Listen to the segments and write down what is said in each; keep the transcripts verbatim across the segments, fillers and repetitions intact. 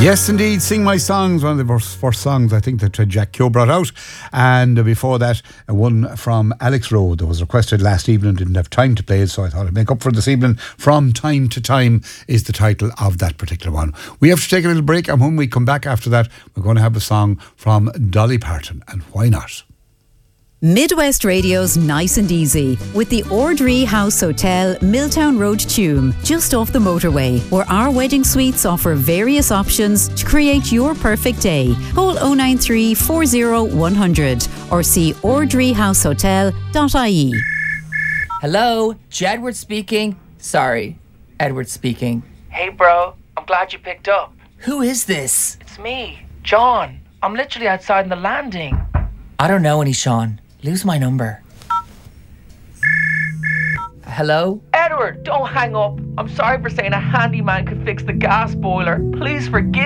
Yes, indeed. Sing My Songs, one of the first songs I think that Jack Keogh brought out. And before that, one from Alex Rowe that was requested last evening. Didn't have time to play it, so I thought I'd make up for this evening. From Time to Time is the title of that particular one. We have to take a little break, and when we come back after that, we're going to have a song from Dolly Parton. And why not? Midwest Radio's Nice and Easy with the Ordree House Hotel, Milltown Road, Tuam, just off the motorway, where our wedding suites offer various options to create your perfect day. Call oh nine three, four oh, one hundred or see ordree house hotel dot I E. Hello, Jedward speaking. Sorry, Edward speaking. Hey bro, I'm glad you picked up. Who is this? It's me, John. I'm literally outside in the landing. I don't know any Sean. Lose my number. Hello? Edward, don't hang up. I'm sorry for saying a handyman could fix the gas boiler. Please forgive.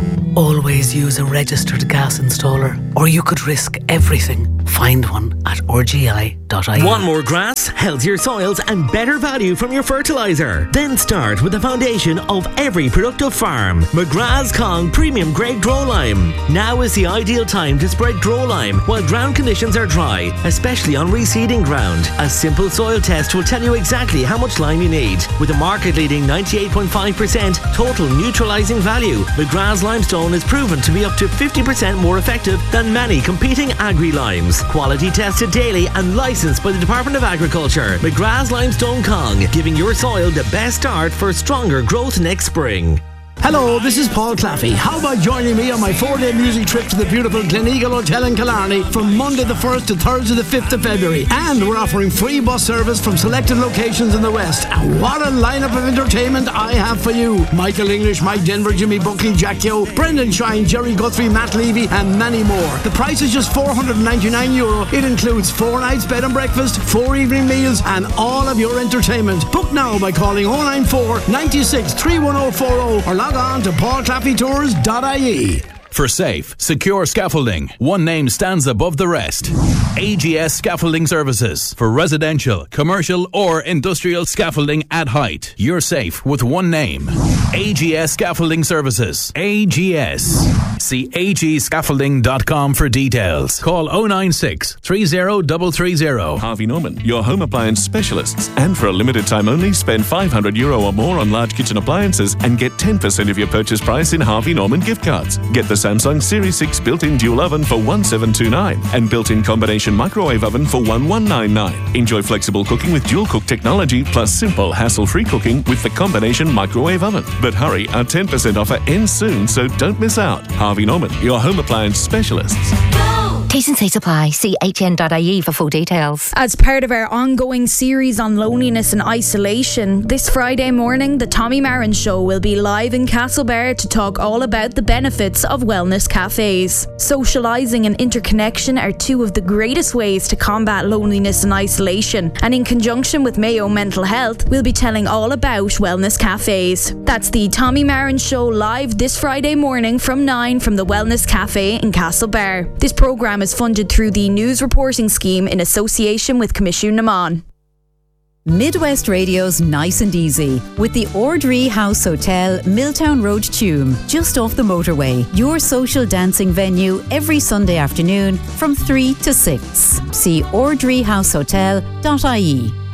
Always use a registered gas installer, or you could risk everything. Find one at r g i dot I E. Want more grass, healthier soils and better value from your fertiliser? Then start with the foundation of every productive farm. McGrath's Kong Premium Grade Grow Lime. Now is the ideal time to spread Grow Lime while ground conditions are dry, especially on reseeding ground. A simple soil test will tell you exactly how much lime you need. With a market-leading ninety-eight point five percent total neutralising value, McGrath's Limestone is proven to be up to fifty percent more effective than many competing agri-limes. Quality tested daily and licensed by the Department of Agriculture. McGrath's Limestone Kong, giving your soil the best start for stronger growth next spring. Hello, this is Paul Claffey. How about joining me on my four-day music trip to the beautiful Gleneagle Hotel in Killarney from Monday the first to Thursday the fifth of February. And we're offering free bus service from selected locations in the West. And what a lineup of entertainment I have for you. Michael English, Mike Denver, Jimmy Buckley, Jack Keogh, Brendan Shine, Jerry Guthrie, Matt Levy and many more. The price is just four hundred ninety-nine euro. It includes four nights bed and breakfast, four evening meals and all of your entertainment. Book now by calling oh nine four, nine six, three one oh four oh or log on to paul claffey tours dot I E. For safe, secure scaffolding, one name stands above the rest. A G S Scaffolding Services. For residential, commercial or industrial scaffolding at height. You're safe with one name. A G S Scaffolding Services. A G S. See a g scaffolding dot com for details. Call oh nine six, three oh, three three oh. Harvey Norman, your home appliance specialists. And for a limited time only, spend five hundred euro or more on large kitchen appliances and get ten percent of your purchase price in Harvey Norman gift cards. Get the Samsung Series six built-in dual oven for one seven two nine and built-in combination microwave oven for one one nine nine. Enjoy flexible cooking with dual cook technology plus simple hassle-free cooking with the combination microwave oven. But hurry, our ten percent offer ends soon, so don't miss out. Harvey Norman, your home appliance specialists. T's and C's apply. See h n dot I E for full details. As part of our ongoing series on loneliness and isolation, this Friday morning, the Tommy Marin Show will be live in Castlebar to talk all about the benefits of wellness cafes. Socialising and interconnection are two of the greatest ways to combat loneliness and isolation, and in conjunction with Mayo Mental Health, we'll be telling all about wellness cafes. That's the Tommy Marin Show live this Friday morning from nine from the Wellness Cafe in Castlebar. This programme is funded through the News Reporting Scheme in association with Commission Naman. Midwest Radio's Nice and Easy with the Ordree House Hotel, Milltown Road, Tuam, just off the motorway. Your social dancing venue every Sunday afternoon from three to six. See ordree house hotel dot I E.